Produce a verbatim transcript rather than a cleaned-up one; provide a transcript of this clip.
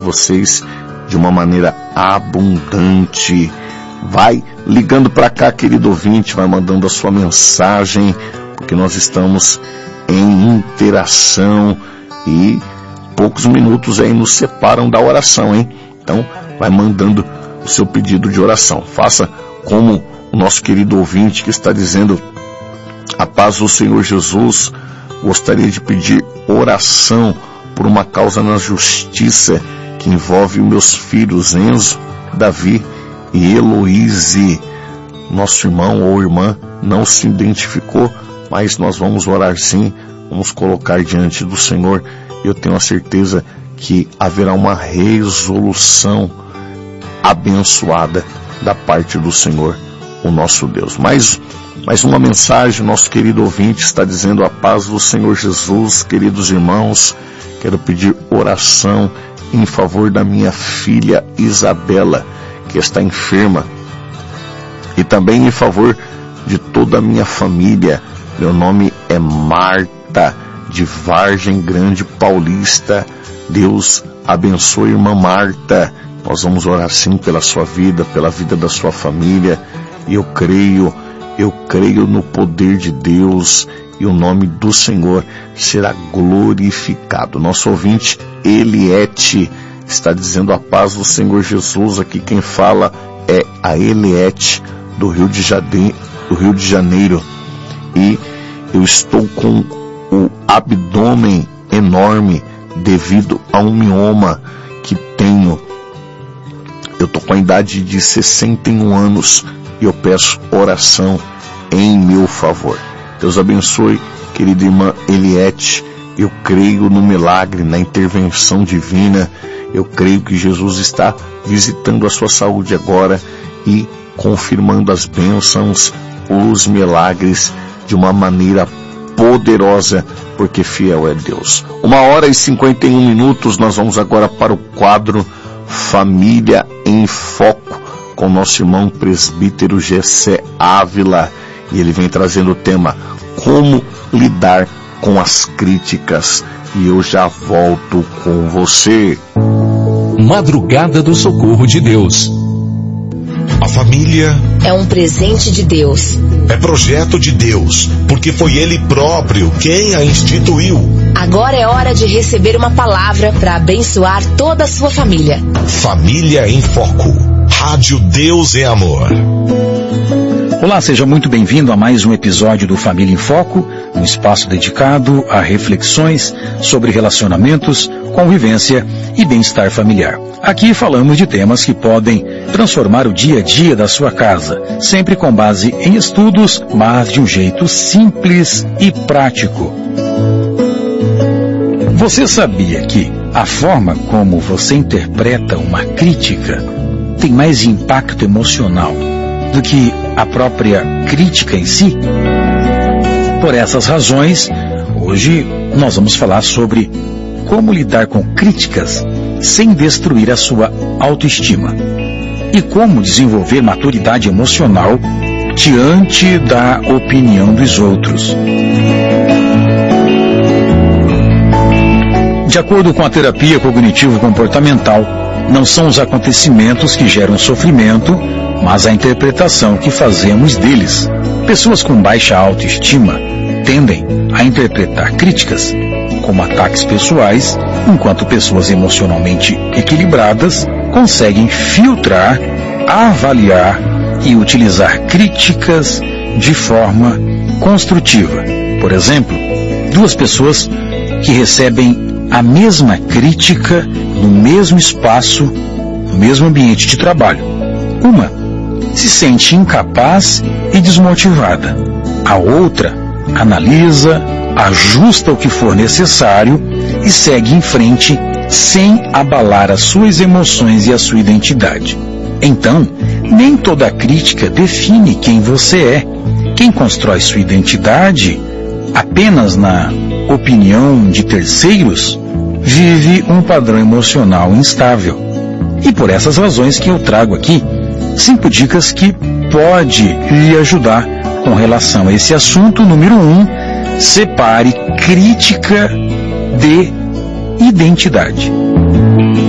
vocês de uma maneira abundante. Vai ligando para cá, querido ouvinte, vai mandando a sua mensagem, porque nós estamos em interação e poucos minutos aí nos separam da oração, hein? Então, vai mandando o seu pedido de oração. Faça como o nosso querido ouvinte que está dizendo: a paz do Senhor Jesus, gostaria de pedir oração por uma causa na justiça que envolve meus filhos Enzo, Davi e Heloíse. Nosso irmão ou irmã não se identificou, mas nós vamos orar sim, vamos colocar diante do Senhor. Eu tenho a certeza que haverá uma resolução abençoada da parte do Senhor, o nosso Deus. Mais, mais uma mensagem, nosso querido ouvinte está dizendo: a paz do Senhor Jesus, queridos irmãos, quero pedir oração em favor da minha filha Isabela, que está enferma, e também em favor de toda a minha família. Meu nome é Marta, de Vargem Grande Paulista. Deus abençoe, irmã Marta. Nós vamos orar sim pela sua vida, pela vida da sua família, e eu creio, eu creio no poder de Deus, e o nome do Senhor será glorificado. Nosso ouvinte Eliette está dizendo: a paz do Senhor Jesus. Aqui quem fala é a Eliette, do Rio de Janeiro, do Rio de Janeiro, e eu estou com o abdômen enorme devido a um mioma que tenho. Eu estou com a idade de sessenta e um anos e eu peço oração em meu favor. Deus abençoe, querida irmã Eliette. Eu creio no milagre, na intervenção divina. Eu creio que Jesus está visitando a sua saúde agora e confirmando as bênçãos, os milagres de uma maneira poderosa, porque fiel é Deus. Uma hora e cinquenta e um minutos, nós vamos agora para o quadro Família em Foco, com nosso irmão presbítero Gessé Ávila, e ele vem trazendo o tema: como lidar com as críticas. E eu já volto com você. Madrugada do Socorro de Deus. A família é um presente de Deus. É projeto de Deus, porque foi Ele próprio quem a instituiu. Agora é hora de receber uma palavra para abençoar toda a sua família. Família em Foco. Rádio Deus é Amor. Olá, seja muito bem-vindo a mais um episódio do Família em Foco, um espaço dedicado a reflexões sobre relacionamentos, convivência e bem-estar familiar. Aqui falamos de temas que podem transformar o dia a dia da sua casa, sempre com base em estudos, mas de um jeito simples e prático. Você sabia que a forma como você interpreta uma crítica tem mais impacto emocional do que a própria crítica em si? Por essas razões, hoje nós vamos falar sobre como lidar com críticas sem destruir a sua autoestima e como desenvolver maturidade emocional diante da opinião dos outros. De acordo com a terapia cognitivo-comportamental, não são os acontecimentos que geram sofrimento, mas a interpretação que fazemos deles. Pessoas com baixa autoestima tendem a interpretar críticas como ataques pessoais, enquanto pessoas emocionalmente equilibradas conseguem filtrar, avaliar e utilizar críticas de forma construtiva. Por exemplo, duas pessoas que recebem a mesma crítica no mesmo espaço, no mesmo ambiente de trabalho. Uma se sente incapaz e desmotivada. A outra analisa, ajusta o que for necessário e segue em frente sem abalar as suas emoções e a sua identidade. Então, nem toda crítica define quem você é. Quem constrói sua identidade apenas na opinião de terceiros vive um padrão emocional instável. E por essas razões que eu trago aqui cinco dicas que pode lhe ajudar com relação a esse assunto. Número um, separe crítica de identidade.